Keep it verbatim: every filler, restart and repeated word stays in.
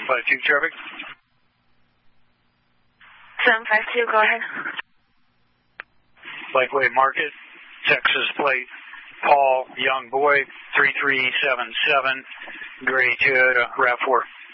five two traffic. seven five two, go ahead. Lakeway Market, Texas plate, Paul, young boy, three three seven seven, gray Toyota RAV four.